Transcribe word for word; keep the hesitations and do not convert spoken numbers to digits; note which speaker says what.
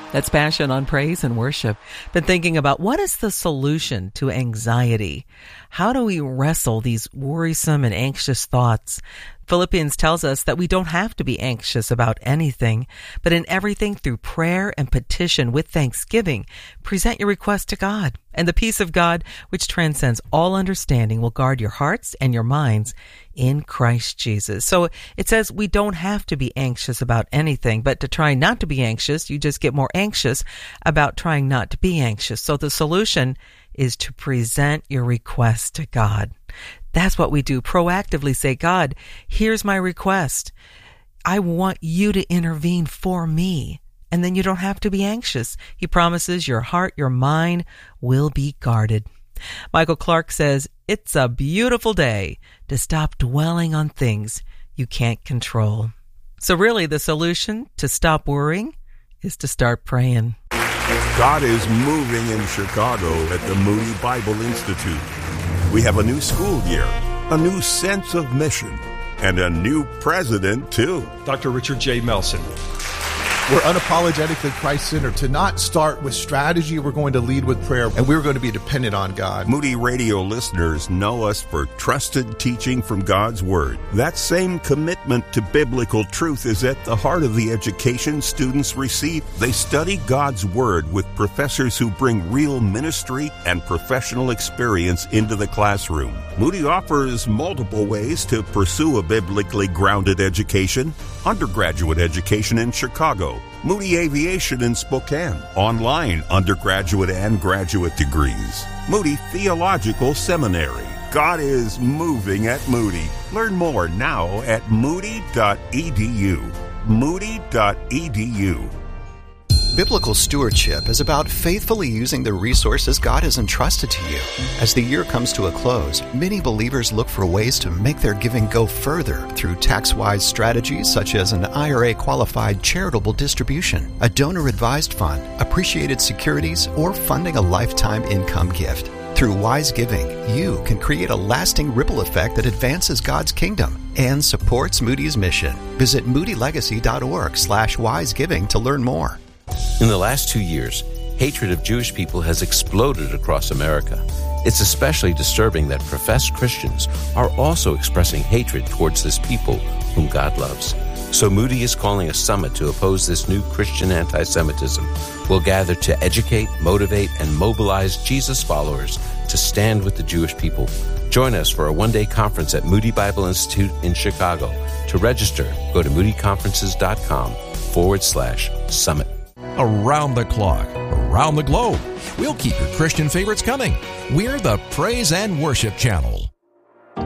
Speaker 1: That's Passion on Praise and Worship. Been thinking about what is the solution to anxiety? How do we wrestle these worrisome and anxious thoughts? Philippians tells us that we don't have to be anxious about anything, but in everything through prayer and petition with thanksgiving, present your request to God. And the peace of God, which transcends all understanding, will guard your hearts and your minds in Christ Jesus. So it says we don't have to be anxious about anything, but to try not to be anxious, you just get more anxious about trying not to be anxious. So the solution is to present your request to God. That's what we do. Proactively say, God, here's my request. I want you to intervene for me. And then you don't have to be anxious. He promises your heart, your mind will be guarded. Michael Clark says, it's a beautiful day to stop dwelling on things you can't control. So really, the solution to stop worrying is to start praying.
Speaker 2: God is moving in Chicago at the Moody Bible Institute. We have a new school year, a new sense of mission, and a new president, too.
Speaker 3: Doctor Richard J. Melson.
Speaker 4: We're unapologetically Christ-centered. To not start with strategy, we're going to lead with prayer, and we're going to be dependent on God.
Speaker 2: Moody Radio listeners know us for trusted teaching from God's Word. That same commitment to biblical truth is at the heart of the education students receive. They study God's Word with professors who bring real ministry and professional experience into the classroom. Moody offers multiple ways to pursue a biblically grounded education. Undergraduate education in Chicago, Moody Aviation in Spokane, online undergraduate and graduate degrees, Moody Theological Seminary. God is moving at Moody. Learn more now at moody dot e d u. moody dot e d u.
Speaker 5: Biblical stewardship is about faithfully using the resources God has entrusted to you. As the year comes to a close, many believers look for ways to make their giving go further through tax-wise strategies such as an I R A-qualified charitable distribution, a donor-advised fund, appreciated securities, or funding a lifetime income gift. Through wise giving, you can create a lasting ripple effect that advances God's kingdom and supports Moody's mission. Visit moody legacy dot org slash wise giving to learn more.
Speaker 6: In the last two years, hatred of Jewish people has exploded across America. It's especially disturbing that professed Christians are also expressing hatred towards this people whom God loves. So Moody is calling a summit to oppose this new Christian anti-Semitism. We'll gather to educate, motivate, and mobilize Jesus followers to stand with the Jewish people. Join us for a one-day conference at Moody Bible Institute in Chicago. To register, go to moody conferences dot com forward slash summit.
Speaker 7: Around the clock, around the globe, we'll keep your Christian favorites coming. We're the Praise and Worship Channel.